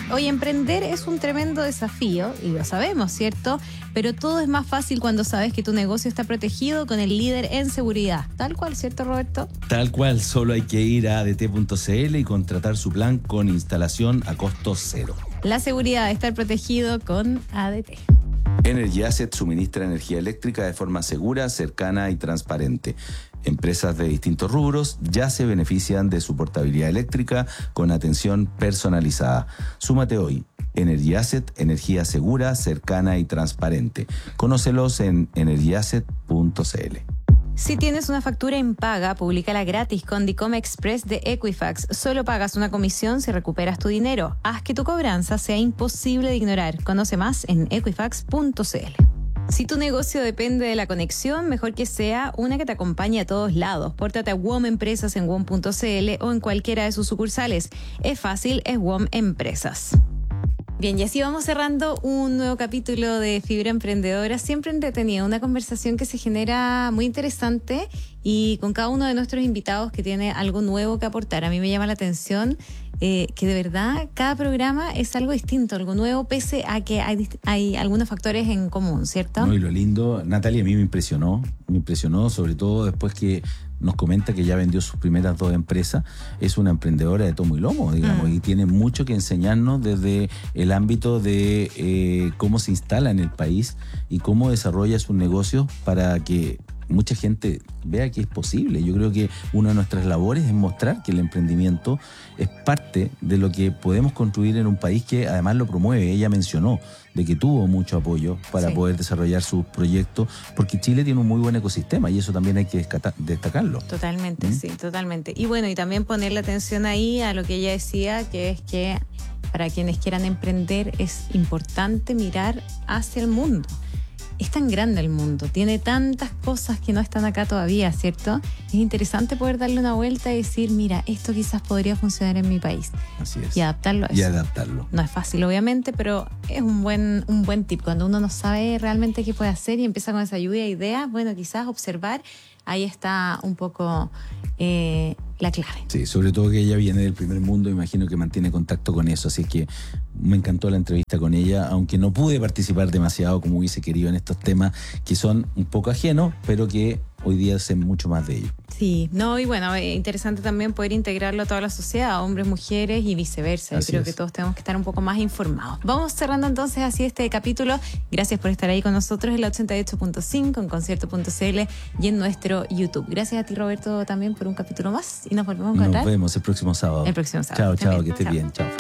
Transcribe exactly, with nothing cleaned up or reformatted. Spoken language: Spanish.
Hoy emprender es un tremendo desafío, y lo sabemos, ¿cierto? Pero todo es más fácil cuando sabes que tu negocio está protegido con el líder en seguridad. Tal cual, ¿cierto, Roberto? Tal cual, solo hay que ir a a d t punto c l y contratar su plan con instalación a costo cero. La seguridad de estar protegido con A D T. Energy Asset suministra energía eléctrica de forma segura, cercana y transparente. Empresas de distintos rubros ya se benefician de su portabilidad eléctrica con atención personalizada. Súmate hoy. Energy Asset, energía segura, cercana y transparente. Conócelos en energy asset punto c l. Si tienes una factura impaga, públicala gratis con Dicom Express de Equifax. Solo pagas una comisión si recuperas tu dinero. Haz que tu cobranza sea imposible de ignorar. Conoce más en equifax punto c l. Si tu negocio depende de la conexión, mejor que sea una que te acompañe a todos lados. Pórtate a W O M Empresas en W O M punto c l o en cualquiera de sus sucursales. Es fácil, es W O M Empresas. Bien, y así vamos cerrando un nuevo capítulo de Fibra Emprendedora. Siempre entretenida, una conversación que se genera muy interesante y con cada uno de nuestros invitados que tiene algo nuevo que aportar. A mí me llama la atención eh, que de verdad cada programa es algo distinto, algo nuevo, pese a que hay, hay algunos factores en común, ¿cierto? No, y lo lindo, Natalia, a mí me impresionó, me impresionó sobre todo después que nos comenta que ya vendió sus primeras dos empresas. Es una emprendedora de tomo y lomo, digamos, mm. y tiene mucho que enseñarnos desde el ámbito de eh, cómo se instala en el país y cómo desarrolla sus negocios para que mucha gente vea que es posible. Yo creo que una de nuestras labores es mostrar que el emprendimiento es parte de lo que podemos construir en un país que además lo promueve. Ella mencionó de que tuvo mucho apoyo para sí. poder desarrollar sus proyectos, porque Chile tiene un muy buen ecosistema y eso también hay que destacarlo. Totalmente, ¿Mm? sí, totalmente. Y bueno, y también ponerle atención ahí a lo que ella decía, que es que para quienes quieran emprender es importante mirar hacia el mundo. Es tan grande el mundo, tiene tantas cosas que no están acá todavía, ¿cierto? Es interesante poder darle una vuelta y decir, mira, esto quizás podría funcionar en mi país. Así es. Y adaptarlo a eso. Y adaptarlo. No es fácil, obviamente, pero es un buen, un buen tip. Cuando uno no sabe realmente qué puede hacer y empieza con esa lluvia de ideas, bueno, quizás observar, ahí está un poco eh, la clave. Sí, sobre todo que ella viene del primer mundo, imagino que mantiene contacto con eso, así que me encantó la entrevista con ella, aunque no pude participar demasiado como hubiese querido en estos temas que son un poco ajenos, pero que hoy día sé mucho más de ellos. Sí, no, y bueno, es interesante también poder integrarlo a toda la sociedad, hombres, mujeres y viceversa. Yo creo es. que todos tenemos que estar un poco más informados. Vamos cerrando entonces así este capítulo. Gracias por estar ahí con nosotros en la ochenta y ocho punto cinco, en concierto punto c l y en nuestro YouTube. Gracias a ti, Roberto, también por un capítulo más y nos volvemos a encontrar. Nos vemos el próximo sábado. El próximo sábado. Chao, chao, que estés bien. Chao.